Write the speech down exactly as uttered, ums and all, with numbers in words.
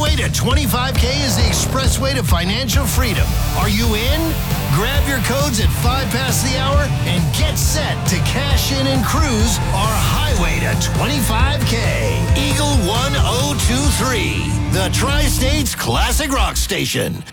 highway to twenty-five K is the expressway to financial freedom. Are you in? Grab your codes at five past the hour and get set to cash in and cruise our highway to twenty-five K. Eagle one oh two three, the Tri-States Classic Rock Station.